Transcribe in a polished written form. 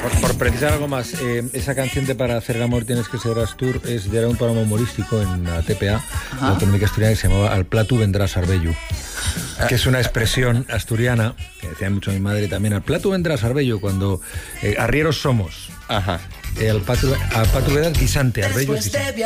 Por precisar algo más, esa canción de Para hacer el amor tienes que ser Astur era un programa humorístico en la TPA, la Autonómica Asturiana, que se llamaba Al platu vendrá Sarbello, que es una expresión asturiana, que decía mucho mi madre también, al platu vendrá Sarbello, cuando arrieros somos. Ajá. Al patu vedad guisante, arbello es guisante.